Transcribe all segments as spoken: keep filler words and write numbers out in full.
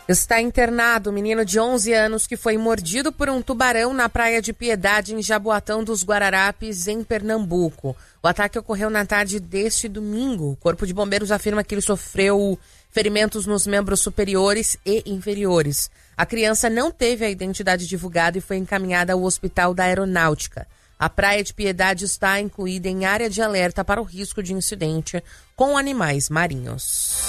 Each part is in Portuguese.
Está internado o menino de onze anos que foi mordido por um tubarão na Praia de Piedade, em Jaboatão dos Guararapes, em Pernambuco. O ataque ocorreu na tarde deste domingo. O Corpo de Bombeiros afirma que ele sofreu ferimentos nos membros superiores e inferiores. A criança não teve a identidade divulgada e foi encaminhada ao Hospital da Aeronáutica. A Praia de Piedade está incluída em área de alerta para o risco de incidente com animais marinhos.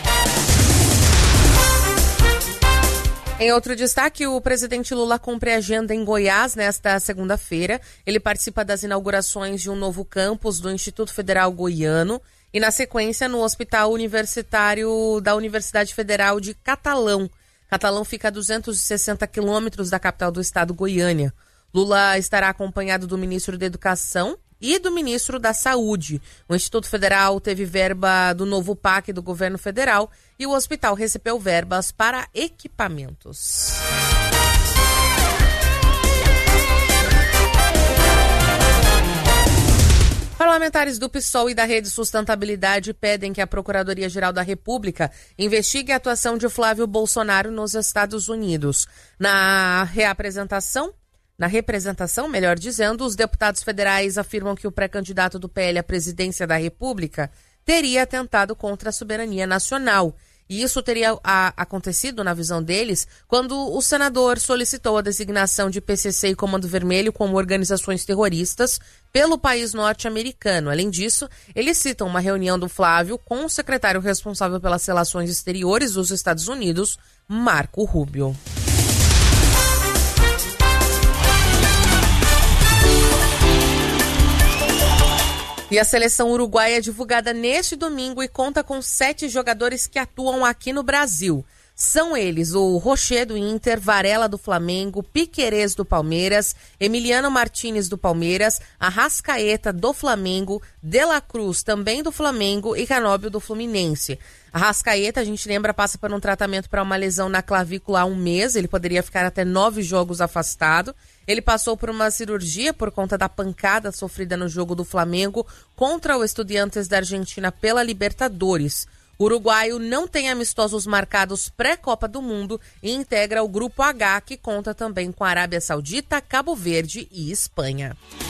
Em outro destaque, o presidente Lula cumpre agenda em Goiás nesta segunda-feira. Ele participa das inaugurações de um novo campus do Instituto Federal Goiano e, na sequência, no Hospital Universitário da Universidade Federal de Catalão. Catalão fica a duzentos e sessenta quilômetros da capital do estado, Goiânia. Lula estará acompanhado do ministro da Educação e do ministro da Saúde. O Instituto Federal teve verba do novo P A C do governo federal e o hospital recebeu verbas para equipamentos. Parlamentares do P SOL e da Rede Sustentabilidade pedem que a Procuradoria-Geral da República investigue a atuação de Flávio Bolsonaro nos Estados Unidos. Na reapresentação Na representação, melhor dizendo, os deputados federais afirmam que o pré-candidato do P L à presidência da República teria atentado contra a soberania nacional. E isso teria a, acontecido, na visão deles, quando o senador solicitou a designação de P C C e Comando Vermelho como organizações terroristas pelo país norte-americano. Além disso, eles citam uma reunião do Flávio com o secretário responsável pelas relações exteriores dos Estados Unidos, Marco Rubio. E a seleção uruguaia é divulgada neste domingo e conta com sete jogadores que atuam aqui no Brasil. São eles o Rocher do Inter, Varela do Flamengo, Piquerez do Palmeiras, Emiliano Martínez do Palmeiras, Arrascaeta do Flamengo, De La Cruz também do Flamengo e Canóbio do Fluminense. Arrascaeta, a gente lembra, passa por um tratamento para uma lesão na clavícula há um mês, ele poderia ficar até nove jogos afastado. Ele passou por uma cirurgia por conta da pancada sofrida no jogo do Flamengo contra o Estudiantes da Argentina pela Libertadores. O uruguaio não tem amistosos marcados pré-Copa do Mundo e integra o Grupo H, que conta também com a Arábia Saudita, Cabo Verde e Espanha.